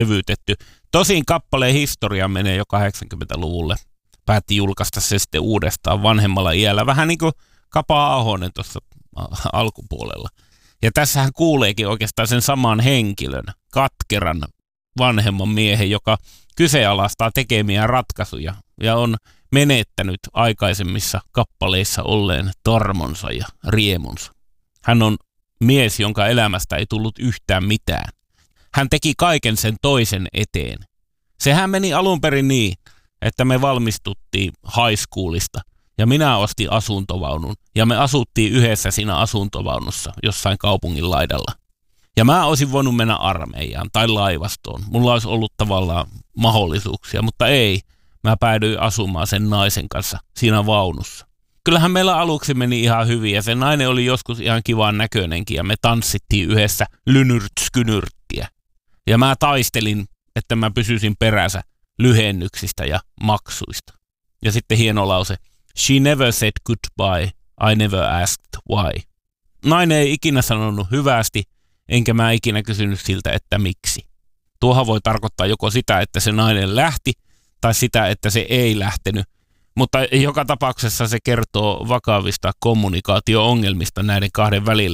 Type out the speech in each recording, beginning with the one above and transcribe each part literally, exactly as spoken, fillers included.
levytetty. Tosin kappaleen historia menee jo kahdeksankymmentäluvulle. Päätti julkaista se sitten uudestaan vanhemmalla iällä. Vähän niin kuin Kapa Ahonen tuossa alkupuolella. Ja tässähän kuuleekin oikeastaan sen saman henkilön, katkeran vanhemman miehen, joka kyseenalaistaa tekemiä ratkaisuja ja on menettänyt aikaisemmissa kappaleissa olleen tarmonsa ja riemunsa. Hän on mies, jonka elämästä ei tullut yhtään mitään. Hän teki kaiken sen toisen eteen. Sehän meni alun perin niin, että me valmistuttiin high schoolista ja minä ostin asuntovaunun ja me asuttiin yhdessä siinä asuntovaunussa jossain kaupungin laidalla. Ja mä olisin voinut mennä armeijaan tai laivastoon. Mulla olisi ollut tavallaan mahdollisuuksia, mutta ei. Mä päädyin asumaan sen naisen kanssa siinä vaunussa. Kyllähän meillä aluksi meni ihan hyvin ja se nainen oli joskus ihan kivan näköinenkin ja me tanssittiin yhdessä lynyrtskynyrttiä. Ja mä taistelin, että mä pysyisin perässä lyhennyksistä ja maksuista. Ja sitten hieno lause. She never said goodbye, I never asked why. Nainen ei ikinä sanonut hyvästi, enkä mä ikinä kysynyt siltä, että miksi. Tuohan voi tarkoittaa joko sitä, että se nainen lähti, tai sitä, että se ei lähtenyt. Mutta joka tapauksessa se kertoo vakavista kommunikaatio-ongelmista näiden kahden välillä.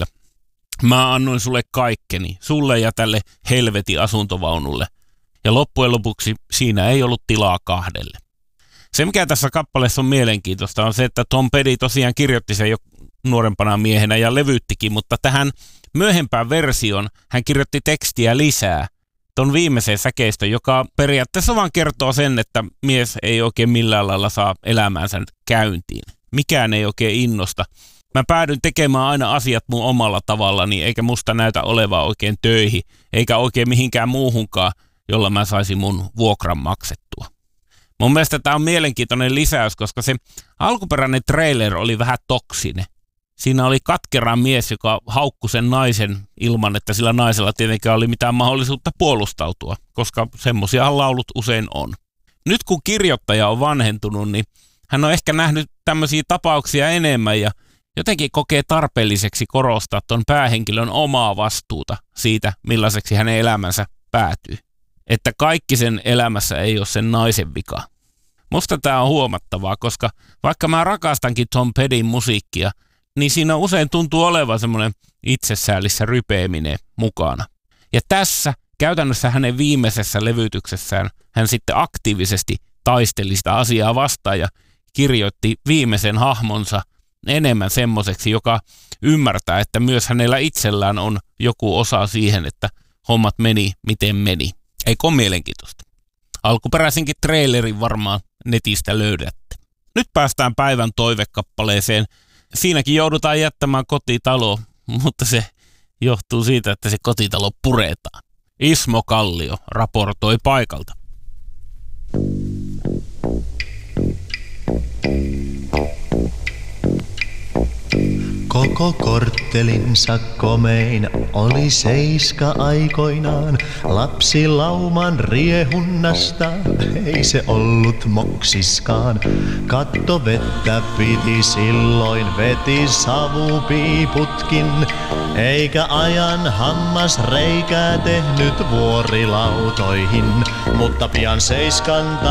Mä annoin sulle kaikkeni, sulle ja tälle helvetin asuntovaunulle. Ja loppujen lopuksi siinä ei ollut tilaa kahdelle. Se, mikä tässä kappaleessa on mielenkiintoista, on se, että Tom Petty tosiaan kirjoitti sen jo nuorempana miehenä ja levyttikin, mutta tähän myöhempään versioon hän kirjoitti tekstiä lisää. Ton viimeiseen säkeistön, joka periaatteessa vaan kertoo sen, että mies ei oikein millään lailla saa elämäänsä käyntiin. Mikään ei oikein innosta. Mä päädyin tekemään aina asiat mun omalla tavallani, eikä musta näytä olevaa oikein töihin, eikä oikein mihinkään muuhunkaan, jolla mä saisin mun vuokran maksettua. Mun mielestä tää on mielenkiintoinen lisäys, koska se alkuperäinen trailer oli vähän toksinen. Siinä oli katkera mies, joka haukkui sen naisen ilman, että sillä naisella tietenkään oli mitään mahdollisuutta puolustautua, koska semmoisiahan laulut usein on. Nyt kun kirjoittaja on vanhentunut, niin hän on ehkä nähnyt tämmöisiä tapauksia enemmän ja jotenkin kokee tarpeelliseksi korostaa ton päähenkilön omaa vastuuta siitä, millaiseksi hänen elämänsä päätyy. Että kaikki sen elämässä ei ole sen naisen vika. Musta tää on huomattavaa, koska vaikka mä rakastankin Tom Pettyn musiikkia, niin siinä usein tuntuu olevan semmoinen itsesäälissä rypeeminen mukana. Ja tässä käytännössä hänen viimeisessä levytyksessään hän sitten aktiivisesti taisteli sitä asiaa vastaan ja kirjoitti viimeisen hahmonsa enemmän semmoiseksi, joka ymmärtää, että myös hänellä itsellään on joku osa siihen, että hommat meni miten meni. Eikö ole mielenkiintoista? Alkuperäisenkin trailerin varmaan netistä löydätte. Nyt päästään päivän toivekappaleeseen. Siinäkin joudutaan jättämään kotitalo, mutta se johtuu siitä, että se kotitalo puretaan. Ismo Kallio raportoi paikalta. Koko korttelinsa komein oli seiska aikoinaan. Lapsi lauman riehunnasta, ei se ollut moksiskaan. Katto vettä piti silloin, veti savupiiputkin. Eikä ajan hammas reikää tehnyt vuorilautoihin, mutta pian seiskan